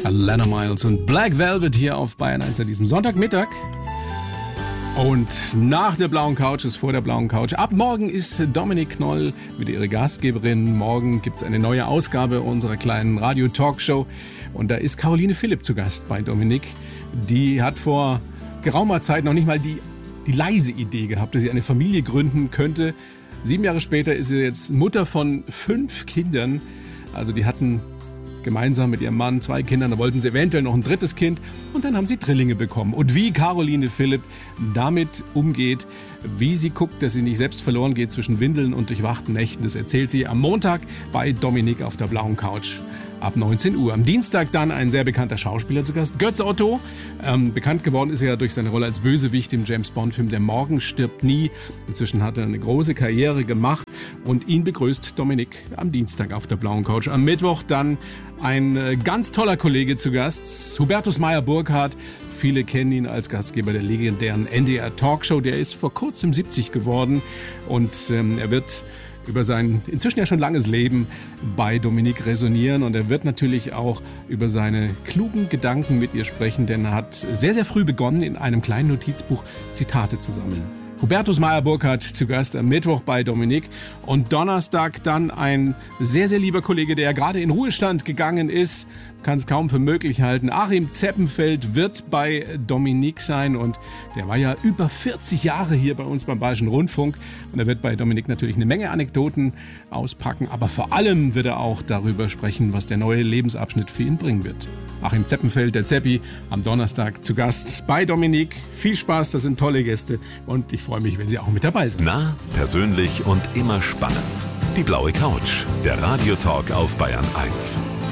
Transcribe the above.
Alana Miles und Black Velvet hier auf Bayern 1 an diesem Sonntagmittag. Und nach der blauen Couch ist vor der blauen Couch. Ab morgen ist Dominik Knoll wieder ihre Gastgeberin. Morgen gibt es eine neue Ausgabe unserer kleinen Radio-Talkshow. Und da ist Caroline Philipp zu Gast bei Dominik. Die hat vor geraumer Zeit noch nicht mal die leise Idee gehabt, dass sie eine Familie gründen könnte. 7 Jahre später ist sie jetzt Mutter von 5 Kindern. Also die hatten gemeinsam mit ihrem Mann 2 Kinder, da wollten sie eventuell noch ein 3. Kind und dann haben sie Drillinge bekommen. Und wie Caroline Philipp damit umgeht, wie sie guckt, dass sie nicht selbst verloren geht zwischen Windeln und durchwachten Nächten, das erzählt sie am Montag bei Dominik auf der blauen Couch. Ab 19 Uhr. Am Dienstag dann ein sehr bekannter Schauspieler zu Gast, Götz Otto. Bekannt geworden ist er ja durch seine Rolle als Bösewicht im James-Bond-Film Der Morgen stirbt nie. Inzwischen hat er eine große Karriere gemacht und ihn begrüßt Dominik am Dienstag auf der blauen Couch. Am Mittwoch dann ein ganz toller Kollege zu Gast, Hubertus Meyer-Burkhardt. Viele kennen ihn als Gastgeber der legendären NDR Talkshow. Der ist vor kurzem 70 geworden und er wird über sein inzwischen ja schon langes Leben bei Dominik resonieren und er wird natürlich auch über seine klugen Gedanken mit ihr sprechen, denn er hat sehr, sehr früh begonnen, in einem kleinen Notizbuch Zitate zu sammeln. Hubertus Meyer-Burkhardt zu Gast am Mittwoch bei Dominik und Donnerstag dann ein sehr, sehr lieber Kollege, der ja gerade in Ruhestand gegangen ist, kann es kaum für möglich halten. Achim Zeppenfeld wird bei Dominik sein und der war ja über 40 Jahre hier bei uns beim Bayerischen Rundfunk und er wird bei Dominik natürlich eine Menge Anekdoten auspacken, aber vor allem wird er auch darüber sprechen, was der neue Lebensabschnitt für ihn bringen wird. Achim Zeppenfeld, der Zeppi, am Donnerstag zu Gast bei Dominik. Viel Spaß, das sind tolle Gäste und ich freue mich, wenn Sie auch mit dabei sind. Nah, persönlich und immer spannend. Die blaue Couch, der Radiotalk auf Bayern 1.